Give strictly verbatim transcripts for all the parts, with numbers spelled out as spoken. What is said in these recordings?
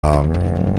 um,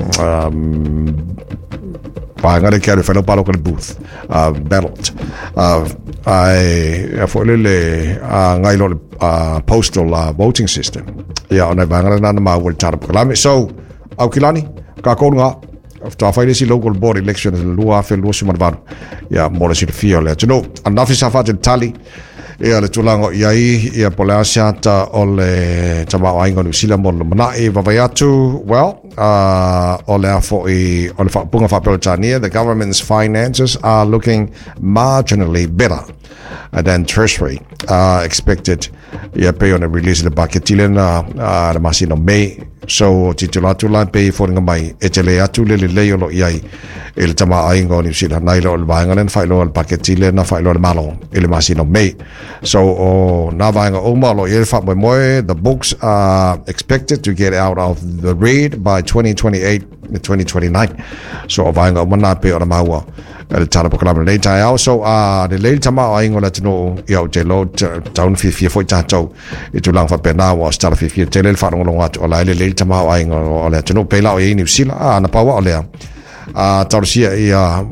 um, Paangare kia le whanau palo ka le booth, uh, ballot. Uh, ai, fo le uh, ngai lo le uh, postal uh, voting system. Ia, ona paangare nana maa wale tara pakalame. So, au kilani, ka kounga, ta whaile si local board election, lua fe lua sumanavaru. Ia, mora si le fia le. Tino, anafi sa whate tali, ia le tulango iai, ia pole asiata o le tamau ainga New Zealand mo le manai vavai atu. Well, uh, o le afo i, o le punga whapelotania, the government's finances are looking marginally better than Treasury uh, expected. Ia pe ona release le baketile na uh, le masino May. So titula tula pe foringa mai e tele atu le le lo iai il tama aingo New Zealand nai lo vainga len fai lo paketile na fai lo malo il masino May. So o na vainga o malo il fa mo mo the books are expected to get out of the red by twenty twenty-eight twenty twenty-nine. So vainga mo na pe ona maua el tara pokalama le tai also uh the le tama aingo la tino ia te lo town fi fi foi tato i tu lang fa pena wa stara fi fi tele fa ngolo ngat o la le le tama aingo o le tino pe la o i New Zealand ah na pa wa o le a tausia ia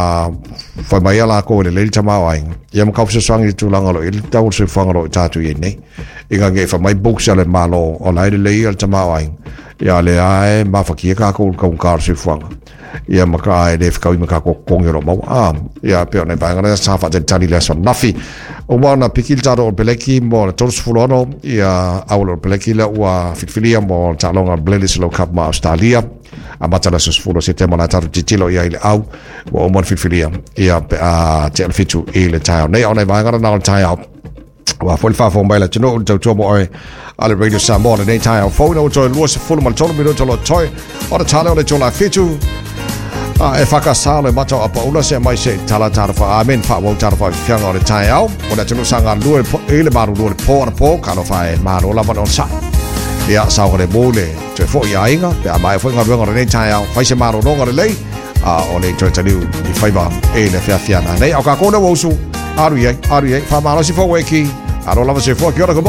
fa mai ala ko le le tama aingo ia mo ka se swang i tu lang lo i tau se fa ngolo tatu i nei inga ge fa mai book sale malo o la le le tama aingo ia le ai ma fa ki ka ko ko ka se fa ia maka e le fikau maka ko kongero mau a ia pe ona banga sa fa te tali le so nafi o wana pikil taro o peleki mo tors fulono ia aulo peleki la wa fitfilia mo talonga blendis lo cup ma Australia a matala sos fulo se tema na taro titilo ia ile au o mo fitfilia ia a te fitu ile tao nei ona banga na tao wa fol fa fo mai la tino to to mo ai ale radio sambo na nei tao fo no to lo se fulo mal tono minuto lo toy ora talo le tola fitu Ah, e whakasalo e matau apa ula se mai se tala tarafa amen wha wau tarafa whianga o le tai au o le tunu sanga lua e le maru lua le pō ana pō kano whae maru o lava on sa ia sao le mōle te fo i ainga pe a mai fo inga ruanga o le tai au whai se maru ronga le lei a o le toi taniu i whaiva e le whia whiana nei au ka kone wausu aru iei aru iei wha maro si fo weki aro lava se fo ki ora